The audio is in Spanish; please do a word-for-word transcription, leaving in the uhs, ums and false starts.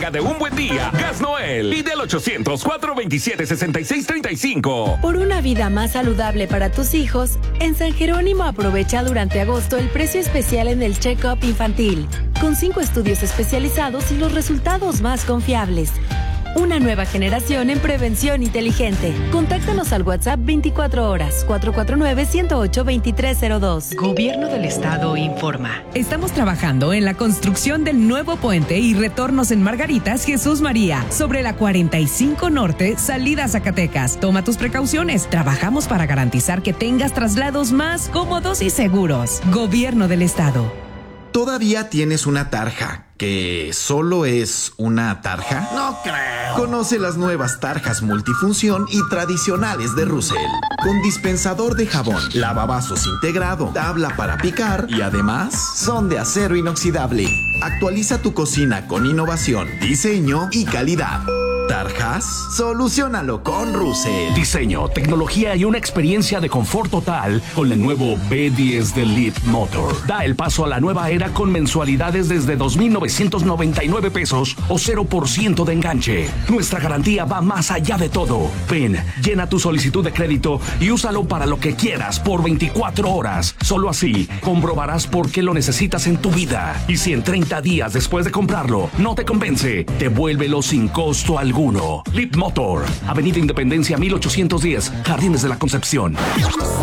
día de un buen día. Gas Noel. Pide al ochocientos, cuatrocientos veintisiete, sesenta y seis treinta y cinco. Por una vida más saludable para tus hijos, en San Jerónimo aprovecha durante agosto el precio especial en el check-up infantil, con cinco estudios especializados y los resultados más confiables. Una nueva generación en prevención inteligente. Contáctanos al WhatsApp veinticuatro horas, cuatro cuatro nueve, uno cero ocho, dos tres cero dos. Gobierno del Estado informa. Estamos trabajando en la construcción del nuevo puente y retornos en Margaritas Jesús María, sobre la cuarenta y cinco Norte, salida a Zacatecas. Toma tus precauciones. Trabajamos para garantizar que tengas traslados más cómodos y seguros. Gobierno del Estado. ¿Todavía tienes una tarja que solo es una tarja? No creo. Conoce las nuevas tarjas multifunción y tradicionales de Russell. Con dispensador de jabón, lavavasos integrado, tabla para picar y además son de acero inoxidable. Actualiza tu cocina con innovación, diseño y calidad. ¿Tarjas? Soluciónalo con Russell. Diseño, tecnología y una experiencia de confort total con el nuevo B diez de Leap Motor. Da el paso a la nueva era con mensualidades desde dos mil novecientos noventa y nueve pesos o cero por ciento de enganche. Nuestra garantía va más allá de todo. Ven, llena tu solicitud de crédito y úsalo para lo que quieras por veinticuatro horas. Solo así comprobarás por qué lo necesitas en tu vida. Y si en treinta días después de comprarlo no te convence, devuélvelo sin costo alguno. Leap Motor, Avenida Independencia mil ochocientos diez, Jardines de la Concepción.